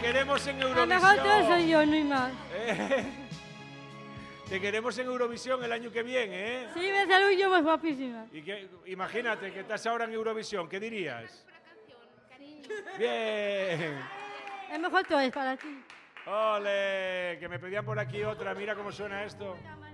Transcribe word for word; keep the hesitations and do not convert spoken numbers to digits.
queremos en A Eurovisión. mejor todo soy yo, no hay más. Eh, Te queremos en Eurovisión el año que viene, ¿eh? Sí, me salgo yo, pues guapísima. Y que, imagínate que estás ahora en Eurovisión, ¿qué dirías? Bien. El mejor todo es para ti. Ole, que me pedían por aquí otra, mira cómo suena esto.